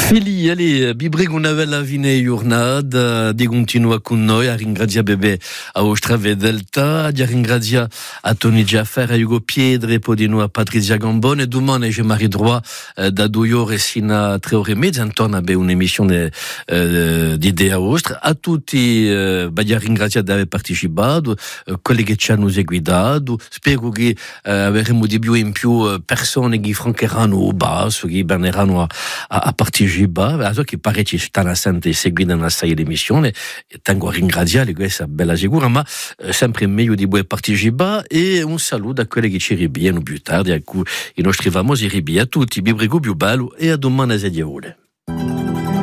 Fili, bibrigo navella vine giornada, di continua con noi, a ringrazia bebe a Ostrave Delta, a ringrazia a Tony Jaffer, a Hugo Piedre, podino a Patrizia Gambone, domani je mari droit da 2 ore sino a 3 ore e mezza, intorno a un'emissione di Idea Ostra, a tutti, a ringrazia di aver partecipato, quelli che ci hanno seguito, spero che avremo di più in più persone che francheranno basso, che berneranno a partecipa, adesso che pare ci stanno sempre seguendo la serie d'emissione, e tengo a ringraziare questa bella sicura, ma sempre meglio di voi partecipare, e un saluto a quelli che ci ribiano più tardi, a cui i nostri famosi ribi, a tutti, vi prego più bello, e a domani a 10 ore.